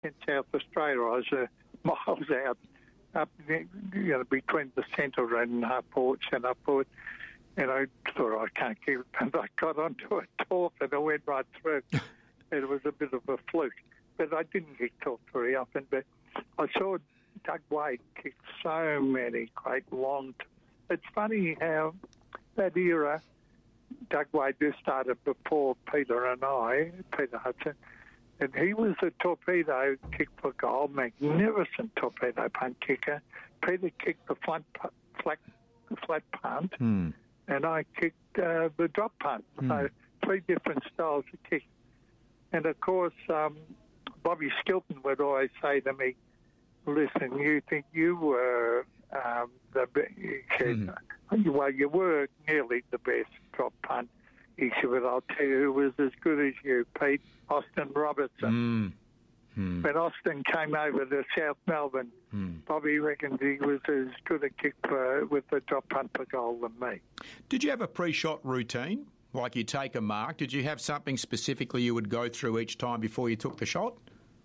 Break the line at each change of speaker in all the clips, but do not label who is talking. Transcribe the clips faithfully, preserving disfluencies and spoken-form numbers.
in South Australia. I was uh, miles out, up you know, between the centre and uh, Ports, and I thought, and I thought I can't keep it, and I got onto a torp and I went right through. It was a bit of a fluke, but I didn't get caught very often. But I saw Doug Wade kick so many great long. T- it's funny how that era, Doug Wade just started before Peter and I, Peter Hudson, and he was a torpedo kick for goal, magnificent torpedo punt kicker. Peter kicked the flat, flat, flat punt,
mm.
and I kicked uh, the drop punt.
Mm.
So three different styles of kick. And, of course, um, Bobby Skilton would always say to me, listen, you think you were um, the best. He said, mm. well, you were nearly the best drop punt. He said, but I'll tell you who was as good as you, Pete, Austin Robertson.
Mm. Mm.
When Austin came over to South Melbourne,
mm.
Bobby reckoned he was as good a kick for, with the drop punt for goal than me.
Did you have a pre-shot routine? Like you take a mark, did you have something specifically you would go through each time before you took the shot?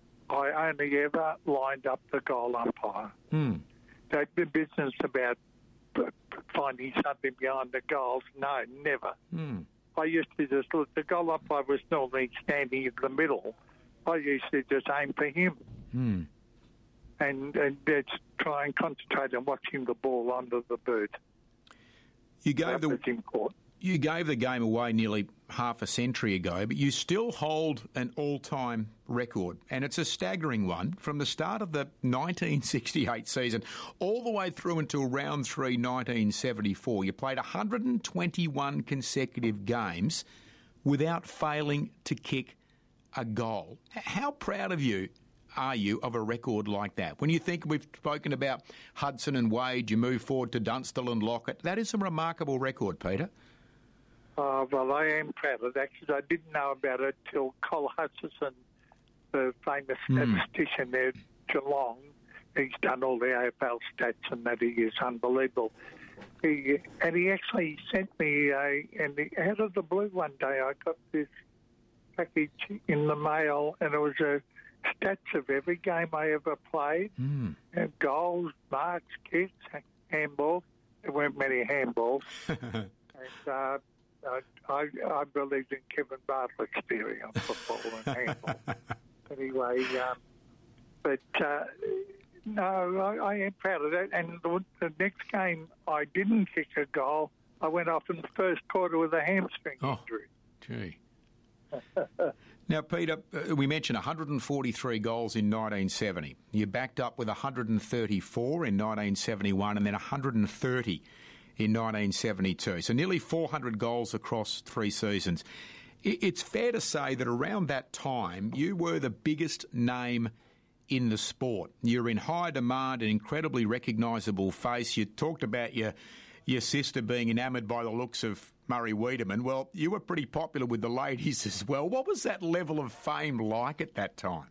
I only ever lined up the goal umpire.
Mm.
So the business about finding something behind the goals, no, never.
Mm.
I used to just look, the goal umpire was normally standing in the middle. I used to just aim for him
mm.
and, and just try and concentrate on watching the ball under the boot.
You gave
that
the
was important.
You gave the game away nearly half a century ago, but you still hold an all-time record, and it's a staggering one. From the start of the nineteen sixty-eight season all the way through until round three, nineteen seventy-four, you played one hundred twenty-one consecutive games without failing to kick a goal. How proud of you are you of a record like that? When you think we've spoken about Hudson and Wade, you move forward to Dunstall and Lockett. That is a remarkable record, Peter.
Oh, well, I am proud of that because I didn't know about it till Col Hutchison, the famous
mm.
statistician there, Geelong. He's done all the A F L stats and that. He is unbelievable. He, and he actually sent me a, and he, out of the blue one day, I got this package in the mail, and it was a stats of every game I ever played,
mm.
and goals, marks, kicks, handballs. There weren't many handballs. and uh, I, I, I believed in Kevin Bartlett's theory on football and handball. Anyway, um, but uh, no, I, I am proud of that. And the, the next game, I didn't kick a goal. I went off in the first quarter with a hamstring
oh,
injury.
Gee. Now, Peter, uh, we mentioned one hundred forty-three goals in nineteen seventy. You backed up with one hundred thirty-four in nineteen seventy-one and then one hundred thirty in nineteen seventy-two. So nearly four hundred goals across three seasons. It's fair to say that around that time, you were the biggest name in the sport. You're in high demand, an incredibly recognisable face. You talked about your your sister being enamoured by the looks of Murray Wiedemann. Well, you were pretty popular with the ladies as well. What was that level of fame like at that time?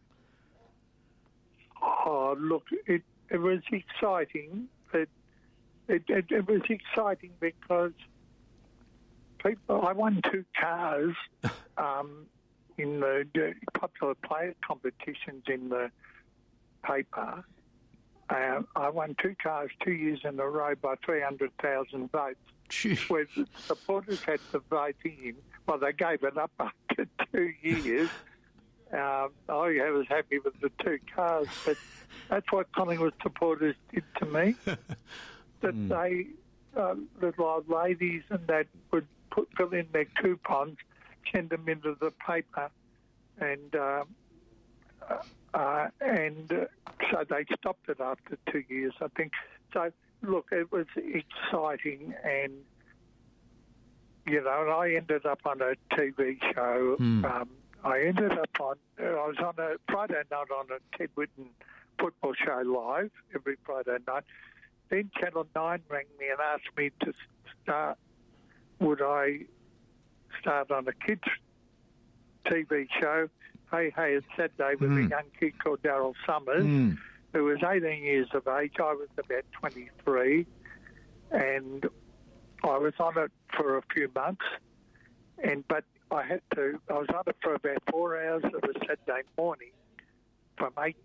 Oh, look, it, it was exciting. It, it, it, it was exciting because people. I won two cars um, in the, the popular player competitions in the paper. Uh, I won two cars two years in a row by three hundred thousand votes. Where the supporters had to vote in. Well, they gave it up after two years. Um, I was happy with the two cars, but that's what Collingwood supporters did to me. That mm. they, uh, little old ladies and that would put fill in their coupons, send them into the paper, and uh, uh, and uh, so they stopped it after two years, I think. So. Look, it was exciting, and you know, and I ended up on a T V show.
Mm.
Um, I ended up on. I was on a Friday night on a Ted Whitten football show live every Friday night. Then Channel Nine rang me and asked me to start. Would I start on a kids T V show? Hey, hey, it's Saturday with mm. a young kid called Daryl Summers.
Mm.
Who was eighteen years of age. I was about twenty-three, and I was on it for a few months. And but I had to. I was on it for about four hours of a Saturday morning, from eight